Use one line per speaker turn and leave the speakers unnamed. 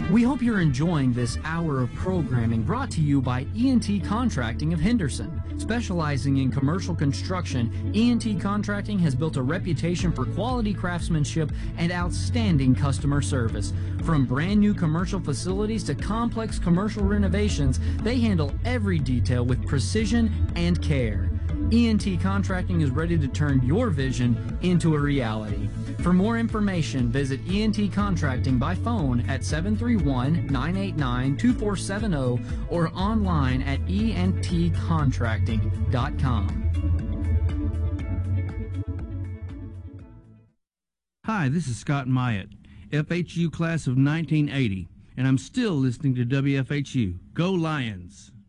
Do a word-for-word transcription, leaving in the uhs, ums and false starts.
We hope you're enjoying this hour of programming brought to you by E and T Contracting of Henderson. Specializing in commercial construction, E and T Contracting has built a reputation for quality craftsmanship and outstanding customer service. From brand new commercial facilities to complex commercial renovations, they handle every detail with precision and care. E and T Contracting is ready to turn your vision into a reality. For more information, visit E and T Contracting by phone at seven three one, nine eight nine, two four seven zero or online at e n t contracting dot com.
Hi, this is Scott Myatt, F H U class of nineteen eighty, and I'm still listening to W F H U. Go Lions!